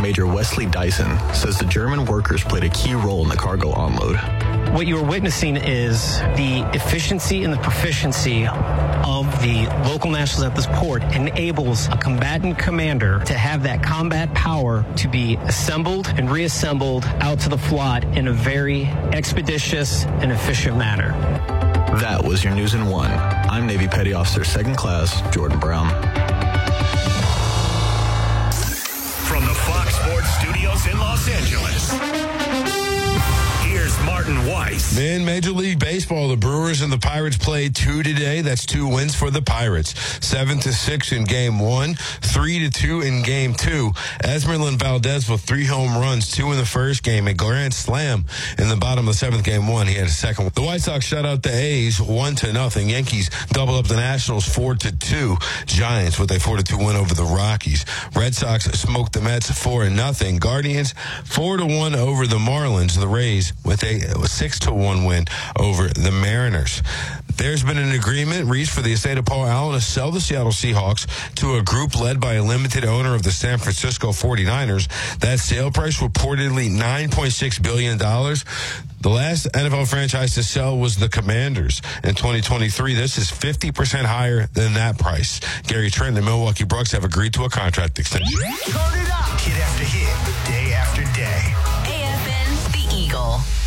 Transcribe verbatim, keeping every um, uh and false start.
Major Wesley Dyson says the German workers played a key role in the cargo unload. What you are witnessing is the efficiency and the proficiency of the local nationals at this port enables a combatant commander to have that combat power to be assembled and reassembled out to the flotte in a very expeditious and efficient manner. That was your News in One. I'm Navy Petty Officer Second Class Jordan Brown. From the Fox Sports Studios in Los Angeles, here's Martin Weiss. In Major League Baseball, the Brewers and the Pirates played two today. That's two wins for the Pirates. Seven to six in game one, three to two in game two. Esmeralyn Valdez with three home runs, two in the first game, a grand slam in the bottom of the seventh game one. He had a second. The White Sox shut out the A's one to nothing. Yankees double up the Nationals four to two. Giants with a four to two win over the Rockies. Red Sox smoked the Mets four to nothing. Guardians four to one over the Marlins. The Rays with a six to one win over the Mariners. There's been an agreement reached for the estate of Paul Allen to sell the Seattle Seahawks to a group led by a limited owner of the San Francisco forty-niners. That sale price reportedly nine point six billion dollars. The last N F L franchise to sell was the Commanders in twenty twenty-three. This is fifty percent higher than that price. Gary Trent and the Milwaukee Bucks have agreed to a contract extension. Turn it up. Hit after hit, day after day. A F N, The Eagle.